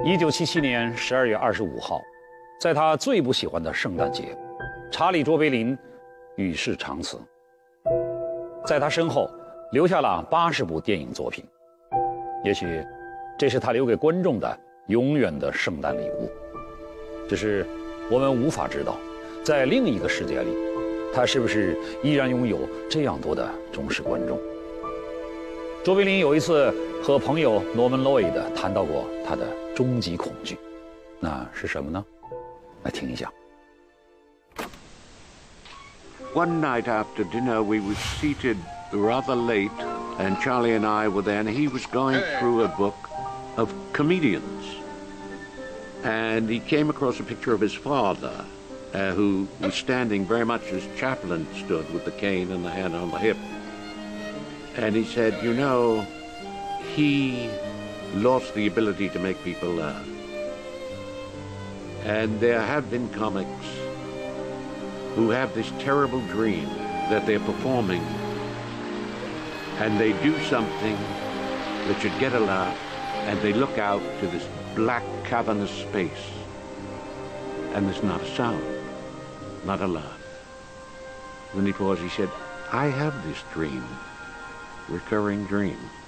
1977年12月25号，在他最不喜欢的圣诞节，查理·卓别林与世长辞。在他身后留下了80部电影作品，也许这是他留给观众的永远的圣诞礼物。只是我们无法知道，在另一个世界里，他是不是依然拥有这样多的忠实观众。卓别林有一次和朋友罗门·洛伊德谈到过他的终极恐惧，那是什么呢？来听一下。 One night after dinner, we were seated rather late, and Charlie and I were there, and he was going through a book of comedians. And he came across a picture of his father, who was standing very much as Chaplin stood, with the cane and the hand on the hip. And he said, you know, he lost the ability to make people laugh. And there have been comics who have this terrible dream that they're performing, and they do something that should get a laugh, and they look out to this black cavernous space, and there's not a sound, not a laugh. Then he paused, he said, I have this dream, recurring dream.